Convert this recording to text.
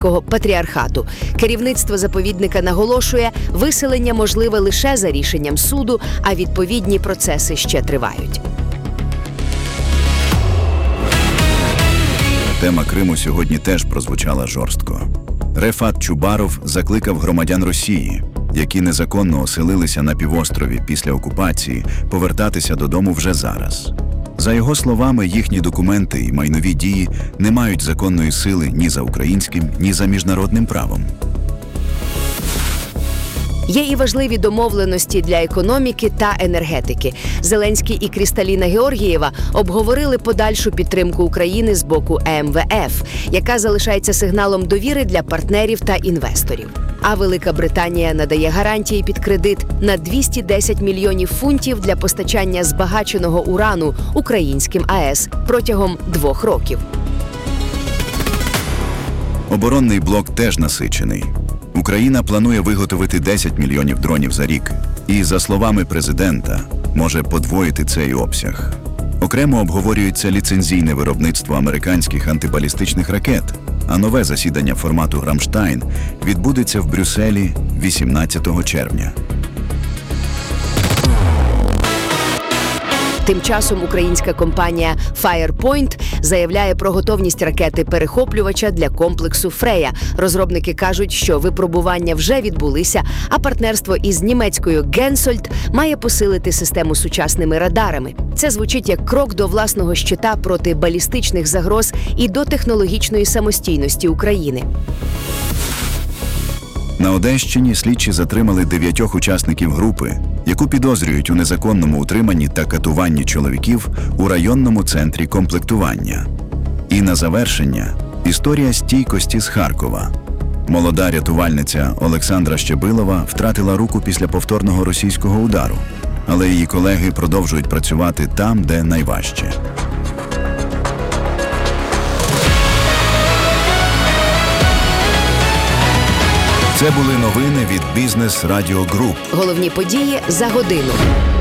патріархату. Керівництво заповідника наголошує, виселення можливе лише за рішенням суду, а відповідні процеси ще тривають. Тема Криму сьогодні теж прозвучала жорстко. Рефат Чубаров закликав громадян Росії, які незаконно оселилися на півострові після окупації, повертатися додому вже зараз. За його словами, їхні документи і майнові дії не мають законної сили ні за українським, ні за міжнародним правом. Є і важливі домовленості для економіки та енергетики. Зеленський і Крісталіна Георгієва обговорили подальшу підтримку України з боку МВФ, яка залишається сигналом довіри для партнерів та інвесторів. А Велика Британія надає гарантії під кредит на 210 мільйонів фунтів для постачання збагаченого урану українським АЕС протягом 2 років. Оборонний блок теж насичений. Україна планує виготовити 10 мільйонів дронів за рік і, за словами президента, може подвоїти цей обсяг. Окремо обговорюється ліцензійне виробництво американських антибалістичних ракет, а нове засідання формату «Рамштайн» відбудеться в Брюсселі 18 червня. Тим часом українська компанія Firepoint заявляє про готовність ракети-перехоплювача для комплексу «Фрея». Розробники кажуть, що випробування вже відбулися, а партнерство із німецькою Генсольд має посилити систему сучасними радарами. Це звучить як крок до власного щита проти балістичних загроз і до технологічної самостійності України. На Одещині слідчі затримали 9 учасників групи, яку підозрюють у незаконному утриманні та катуванні чоловіків у районному центрі комплектування. І на завершення – історія стійкості з Харкова. Молода рятувальниця Олександра Щебилова втратила руку після повторного російського удару, але її колеги продовжують працювати там, де найважче. Це були новини від Бізнес Радіо Груп. Головні події за годину.